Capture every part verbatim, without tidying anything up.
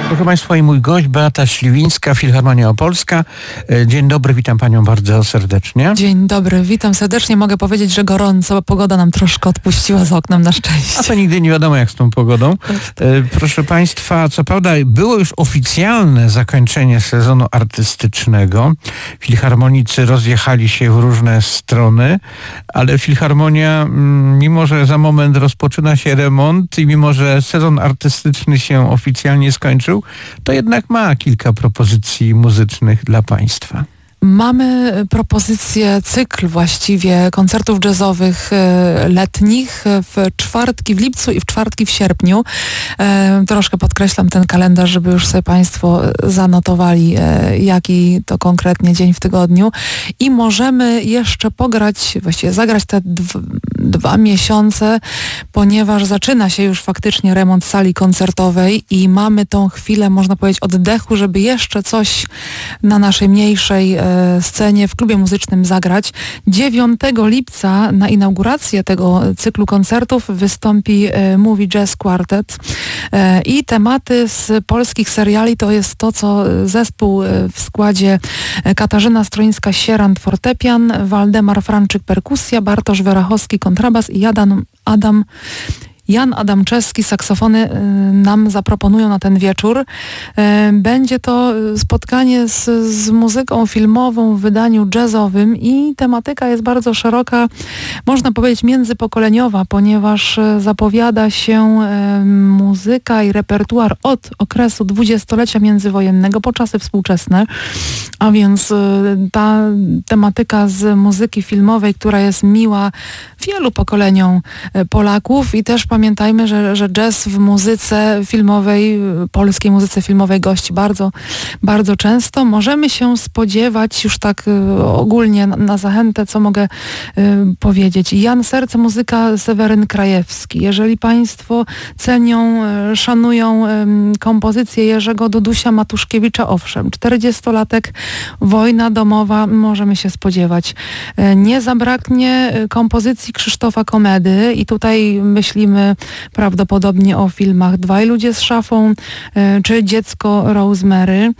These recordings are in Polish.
Proszę Państwa, i mój gość Beata Śliwińska, Filharmonia Opolska. Dzień dobry, witam Panią bardzo serdecznie. Dzień dobry, witam serdecznie. Mogę powiedzieć, że gorąco, bo pogoda nam troszkę odpuściła z oknem na szczęście. A to nigdy nie wiadomo, jak z tą pogodą. Proszę Państwa, co prawda było już oficjalne zakończenie sezonu artystycznego. Filharmonicy rozjechali się w różne strony, ale Filharmonia, mimo że za moment rozpoczyna się remont i mimo że sezon artystyczny się oficjalnie skończył, to jednak ma kilka propozycji muzycznych dla Państwa. Mamy propozycję, cykl właściwie koncertów jazzowych letnich w czwartki w lipcu i w czwartki w sierpniu. Troszkę podkreślam ten kalendarz, żeby już sobie Państwo zanotowali, jaki to konkretnie dzień w tygodniu. I możemy jeszcze pograć, właściwie zagrać te dw- dwa miesiące, ponieważ zaczyna się już faktycznie remont sali koncertowej i mamy tą chwilę, można powiedzieć, oddechu, żeby jeszcze coś na naszej mniejszej scenie w klubie muzycznym zagrać. dziewiątego lipca na inaugurację tego cyklu koncertów wystąpi Movie Jazz Quartet i tematy z polskich seriali to jest to, co zespół w składzie Katarzyna Stroińska-Sierant fortepian, Waldemar Franczyk perkusja, Bartosz Werachowski kontrabas i Adam, Adam Jan Adamczewski saksofony nam zaproponują na ten wieczór. Będzie to spotkanie z, z muzyką filmową w wydaniu jazzowym i tematyka jest bardzo szeroka, można powiedzieć międzypokoleniowa, ponieważ zapowiada się muzyka i repertuar od okresu dwudziestolecia międzywojennego po czasy współczesne, a więc ta tematyka z muzyki filmowej, która jest miła wielu pokoleniom Polaków i też pamiętajmy, że, że jazz w muzyce filmowej, polskiej muzyce filmowej gości bardzo, bardzo często. Możemy się spodziewać już tak ogólnie na, na zachętę, co mogę y, powiedzieć. Jan Serce, muzyka Seweryn Krajewski. Jeżeli Państwo cenią, y, szanują y, kompozycję Jerzego Dudusia Matuszkiewicza, owszem, czterdziestolatek, wojna domowa, możemy się spodziewać. Y, nie zabraknie kompozycji Krzysztofa Komedy i tutaj myślimy prawdopodobnie o filmach Dwaj ludzie z szafą czy Dziecko Rosemary.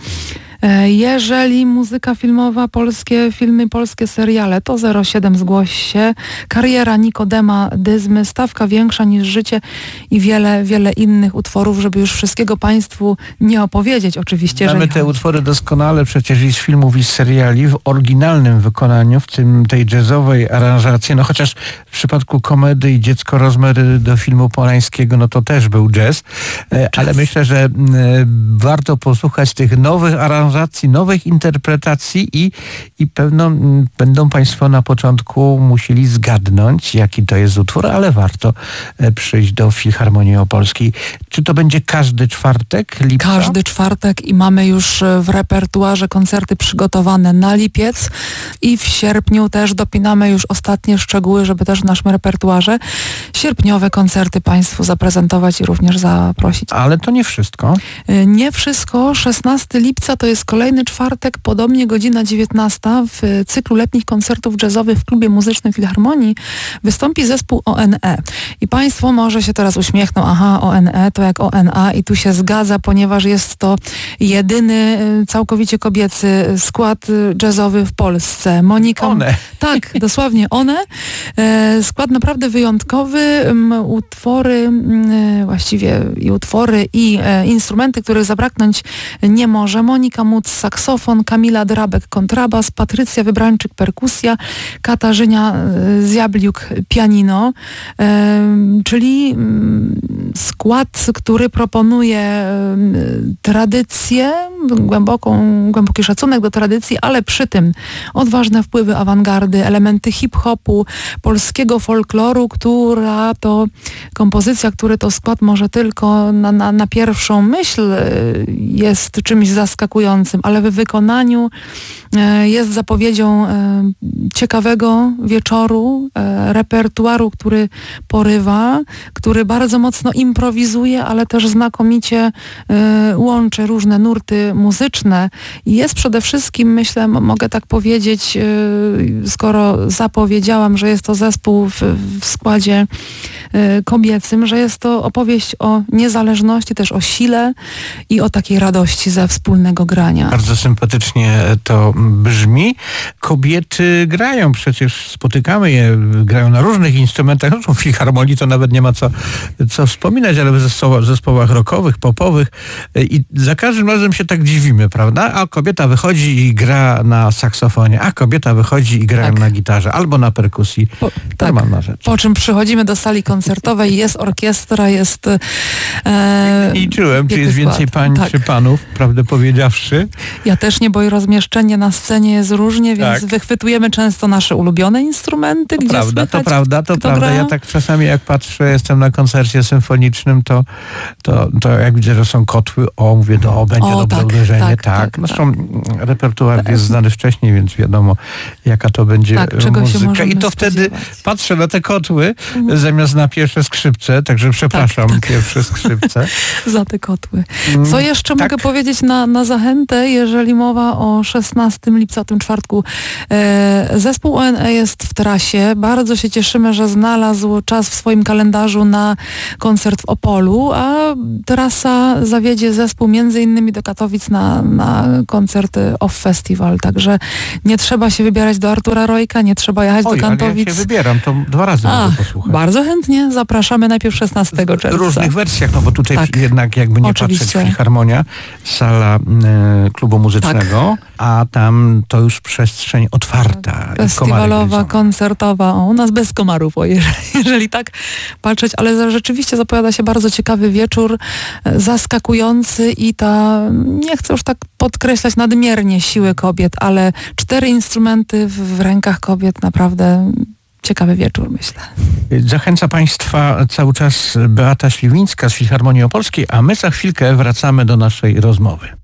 Jeżeli muzyka filmowa, polskie filmy, polskie seriale, to zero siedem zgłoś się. Kariera Nikodema Dyzmy, Stawka większa niż życie i wiele, wiele innych utworów, żeby już wszystkiego Państwu nie opowiedzieć oczywiście. Mamy te chodzi. utwory doskonale przecież i z filmów i z seriali w oryginalnym wykonaniu, w tym tej jazzowej aranżacji, no chociaż w przypadku Komedy i Dziecko Rosemary do filmu Polańskiego, no to też był jazz, ale myślę, że warto posłuchać tych nowych aranżacji, nowych interpretacji i, i pewno m, będą Państwo na początku musieli zgadnąć, jaki to jest utwór, ale warto e, przyjść do Filharmonii Opolskiej. Czy to będzie każdy czwartek lipca? Każdy czwartek i mamy już w repertuarze koncerty przygotowane na lipiec i w sierpniu też dopinamy już ostatnie szczegóły, żeby też w naszym repertuarze sierpniowe koncerty Państwu zaprezentować i również zaprosić. Ale to nie wszystko. Nie wszystko. szesnastego lipca to jest kolejny czwartek, podobnie godzina dziewiętnasta w cyklu letnich koncertów jazzowych w klubie muzycznym Filharmonii wystąpi zespół O N E. I Państwo może się teraz uśmiechną, aha, O N E to jak O N A i tu się zgadza, ponieważ jest to jedyny całkowicie kobiecy skład jazzowy w Polsce. Monika... One. Tak, dosłownie one. Skład naprawdę wyjątkowy. Utwory, właściwie i utwory i instrumenty, których zabraknąć nie może. Monika Muc saksofon, Kamila Drabek kontrabas, Patrycja Wybrańczyk perkusja, Katarzyna Zjabliuk pianino, czyli skład, który proponuje tradycję, głęboką, głęboki szacunek do tradycji, ale przy tym odważne wpływy awangardy, elementy hip-hopu, polskiego folkloru, która to kompozycja, który to skład może tylko na, na, na pierwszą myśl jest czymś zaskakującym, ale w wykonaniu e, jest zapowiedzią e, ciekawego wieczoru, e, repertuaru, który porywa, który bardzo mocno improwizuje, ale też znakomicie e, łączy różne nurty muzyczne. I jest przede wszystkim, myślę, mogę tak powiedzieć, e, skoro zapowiedziałam, że jest to zespół w, w składzie e, kobiecym, że jest to opowieść o niezależności, też o sile i o takiej radości ze wspólnego grania. Bardzo sympatycznie to brzmi. Kobiety grają, przecież spotykamy je, grają na różnych instrumentach. No, w filharmonii to nawet nie ma co, co wspominać, ale w zespołach, zespołach rockowych, popowych i za każdym razem się tak dziwimy, prawda? A kobieta wychodzi i gra na saksofonie, a kobieta wychodzi i gra Tak. na gitarze albo na perkusji. Po, Normalna tak. rzecz. Po czym przychodzimy do sali koncertowej, jest orkiestra, jest e, I czułem, czy piękny jest więcej skład. pań Tak. czy panów, prawdę powiedziawszy. Ja też nie, bo i rozmieszczenie na scenie jest różnie, więc Tak. wychwytujemy często nasze ulubione instrumenty, To gdzie prawda, słychać, to prawda, to kto prawda. gra. Ja tak czasami jak patrzę, jestem na koncercie symfonicznym, to, to, to jak widzę, że są kotły, o, mówię, to o, będzie O, dobre tak, uderzenie, tak, tak. tak, Zresztą repertuar jest znany wcześniej, więc wiadomo, jaka to będzie Tak, czego się muzyka. możemy I to wtedy spodziewać. patrzę na te kotły, zamiast na pierwsze skrzypce, także przepraszam, Tak, tak. pierwsze skrzypce. Za te kotły. Mm, Co jeszcze tak. mogę powiedzieć na, na zachętę, jeżeli mowa o szesnastego lipca, o tym czwartku. E, zespół O N E jest w trasie. Bardzo się cieszymy, że znalazł czas w swoim kalendarzu na koncert w Opolu, a trasa zawiedzie zespół między innymi do Katowic na, na koncert Off Festival. Także nie trzeba się wybierać do Artura Rojka, nie trzeba jechać Oj, do ale ja Katowic. się wybieram, to dwa razy A, mogę posłuchać. bardzo chętnie zapraszamy najpierw szesnastego W czerwca. różnych wersjach, no bo tutaj Tak. jednak jakby nie Oczywiście. patrzeć, Filharmonia, sala e, klubu muzycznego, a tam to już przestrzeń otwarta. i komary Festiwalowa, gryzą. koncertowa, o, u nas bez komarów, o, jeżeli, jeżeli tak patrzeć, ale za- rzeczywiście zapowiada się bardzo ciekawy wieczór, e, zaskakujący i ta, nie chcę już tak podkreślać nadmiernie siły kobiet, ale cztery instrumenty w, w rękach kobiet, naprawdę ciekawy wieczór, myślę. Zachęca Państwa cały czas Beata Śliwińska z Filharmonii Opolskiej, a my za chwilkę wracamy do naszej rozmowy.